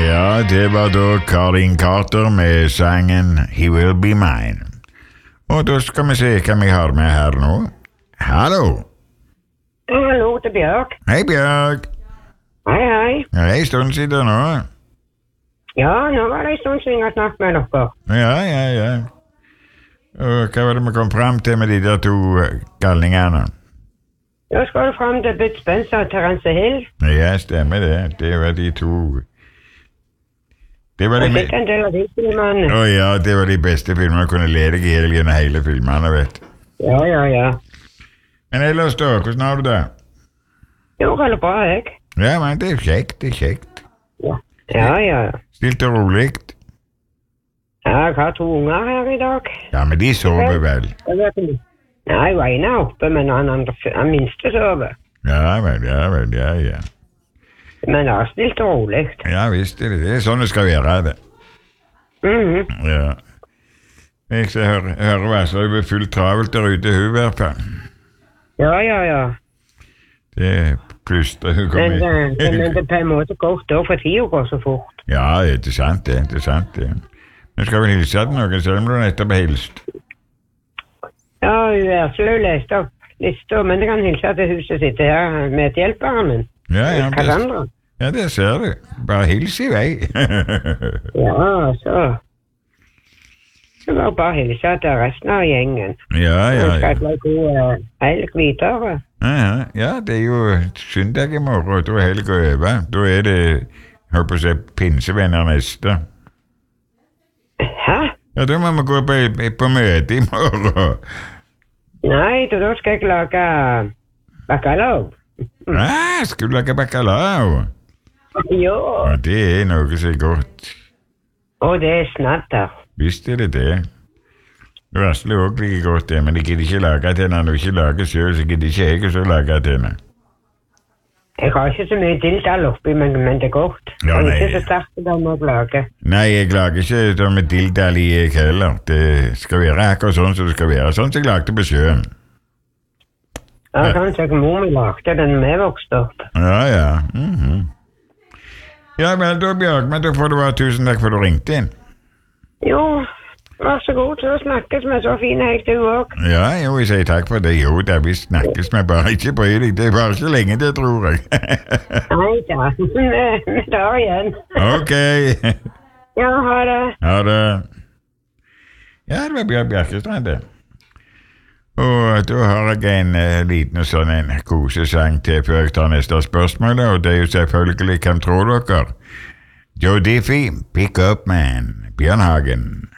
Ja, det var da Karin Carter med sangen He Will Be Mine. Og da skal vi se hva vi har med her nå. Hallo. Hallo, det er Bjørg. Hei, Bjørg. Hei, hei. Ja, det er en stund siden nå. Ja, nå var det en stund siden jeg snakket med dere. Ja. Og hva var det vi kom frem til med de der to galningene? Nå skal du frem til Bud Spencer og Terence Hill. Ja, stemmer det. Det var de to. Det var jeg fikk en del av de filmene. Ja, det var de beste filmene. Jeg kunne lede i gjennom hele filmene, vet du. Ja. Men ellers da, hvordan har du det? Jo, det er bra, jeg. Ja, men det er kjekt. Ja. Stilt og rolig. Ja, jeg har 2 unger her i dag. Ja, men de sover vel? Nei, jo en er oppe, men han minste sover. Ja vel. Men det er stilt og rolig. Ja, visst er det. Det er sånn det skal være, det. Ja. Jeg skal høre hva så det er fullt travelt der ute i hvert fall. Ja. Det plystrer hun kommer Men det er på en måte godt da, for tiden går så fort. Ja, det er sant det. Men skal vi hilse til noen, selv om du nettopp har hilst? Ja, Ursula leste opp lista, men jeg kan hilse til huset sitt her med hjelperen min. Ja, Cassandra. Ja, det ser du. Bare hils i vei. Ja, så var det bare hilse til resten av gjengen. Ja. Så skal det gå helg videre. Ja, det er jo søndag i morgen, og da er helg over. Da er det, holdt på å si, pinsevenner neste. Hæ? Ja, da må vi gå på møte i morgen. Nei, da skal jeg lage bacalao. Skal du lage bacalao? Jo. Ja, det er noe så godt. Og det er snadder. Visst er det det. Det varsler også like godt det, men jeg gidder ikke lage til henne. Når du ikke lager selv, så gidder ikke jeg også lage til henne. Jeg har ikke så mye dildal oppi, men det er godt. Ja, jeg er ikke så sterk da med å lage. Nei, jeg lager ikke det med dildal i jeg heller. Det skal være akkurat sånn som det skal være. Sånn som jeg lagde på sjøen. Ja, sånn som mor mi lagde den vi vokste opp. Ja. Ja vel, da Bjørg, men da får du være tusen takk for at du ringte inn. Jo, vær så god, så snakkes vi så fine helt du også. Ja, jo, jeg sier takk for det. Jo, da vi snakkes med bare ikke bry deg. Det var så lenge det, tror jeg. Nei da, vi tar igjen. Ok. Ja, ha det. Ha det. Ja, det var Bjørg Bjerkestrand, det. Og da har jeg en liten sånn en kosesang til før jeg tar neste spørsmål, og det er jo selvfølgelig, hvem tror dere? Joe Diffie, Pick Up Man, Bjørn Hagen.